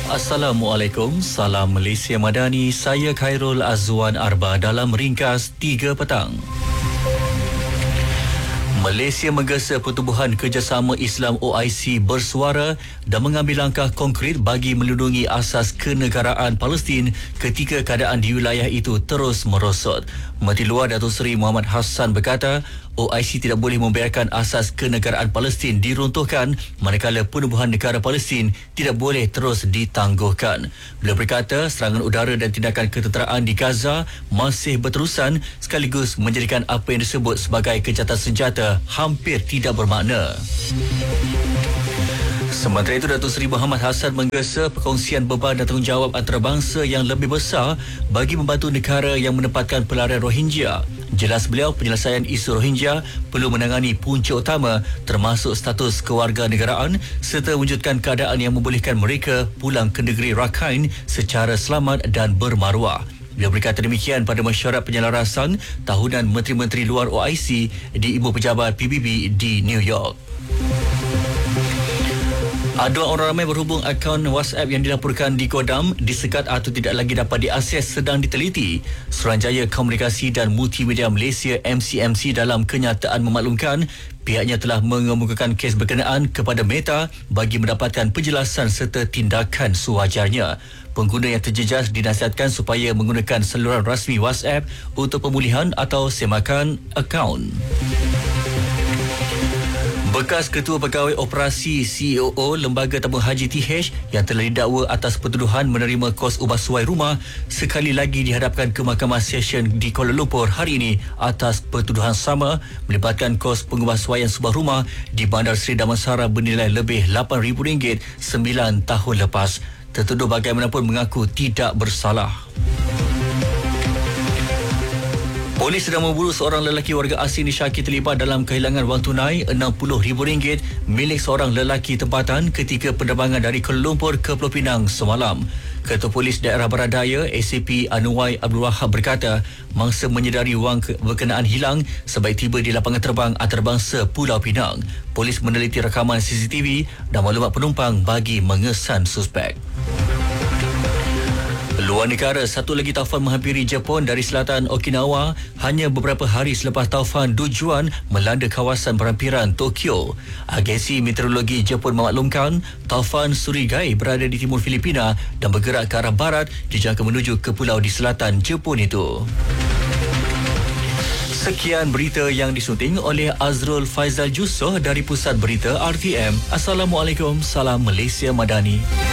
Assalamualaikum, salam Malaysia Madani. Saya Khairul Azwan Arba dalam ringkas 3 petang. Malaysia menggesa Pertubuhan Kerjasama Islam OIC bersuara dan mengambil langkah konkret bagi melindungi asas kenegaraan Palestin ketika keadaan di wilayah itu terus merosot. Menteri Luar Datuk Seri Muhammad Hassan berkata, OIC tidak boleh membiarkan asas kenegaraan Palestin diruntuhkan manakala penubuhan negara Palestin tidak boleh terus ditangguhkan. Beliau berkata, serangan udara dan tindakan ketenteraan di Gaza masih berterusan sekaligus menjadikan apa yang disebut sebagai gencatan senjata hampir tidak bermakna. Sementara itu, Datuk Seri Muhammad Hassan menggesa perkongsian beban dan tanggungjawab antarabangsa yang lebih besar bagi membantu negara yang menempatkan pelarian Rohingya. Jelas beliau, penyelesaian isu Rohingya perlu menangani punca utama termasuk status kewarganegaraan serta wujudkan keadaan yang membolehkan mereka pulang ke negeri Rakhine secara selamat dan bermaruah. Beliau berkata demikian pada mesyuarat penyelarasan tahunan Menteri-Menteri Luar OIC di Ibu Pejabat PBB di New York. Aduan orang ramai berhubung akaun WhatsApp yang dilaporkan di Kodam disekat atau tidak lagi dapat diakses sedang diteliti. Suruhanjaya Komunikasi dan Multimedia Malaysia MCMC dalam kenyataan memaklumkan pihaknya telah mengemukakan kes berkenaan kepada Meta bagi mendapatkan penjelasan serta tindakan sewajarnya. Pengguna yang terjejas dinasihatkan supaya menggunakan saluran rasmi WhatsApp untuk pemulihan atau semakan akaun. Bekas Ketua Pegawai Operasi CEO Lembaga Tabung Haji TH yang telah didakwa atas pertuduhan menerima kos ubah suai rumah sekali lagi dihadapkan ke Mahkamah Session di Kuala Lumpur hari ini atas pertuduhan sama melibatkan kos pengubah suaian sebuah rumah di Bandar Seri Damansara bernilai lebih RM8,000 9 tahun lepas. Tertuduh bagaimanapun mengaku tidak bersalah. Polis sedang memburu seorang lelaki warga asing disyaki terlibat dalam kehilangan wang tunai RM60,000 milik seorang lelaki tempatan ketika penerbangan dari Kuala Lumpur ke Pulau Pinang semalam. Ketua Polis Daerah Barat Daya ACP Anuwai Abdul Wahab berkata, mangsa menyedari wang berkenaan hilang sebaik tiba di lapangan terbang antarabangsa Pulau Pinang. Polis meneliti rakaman CCTV dan maklumat penumpang bagi mengesan suspek. Luar negara, satu lagi taufan menghampiri Jepun dari selatan Okinawa hanya beberapa hari selepas taufan Dujuan melanda kawasan perampiran Tokyo. Agensi Meteorologi Jepun memaklumkan taufan Surigai berada di timur Filipina dan bergerak ke arah barat dijangka menuju ke pulau di selatan Jepun itu. Sekian berita yang disunting oleh Azrul Faizal Jusoh dari Pusat Berita RTM. Assalamualaikum, salam Malaysia Madani.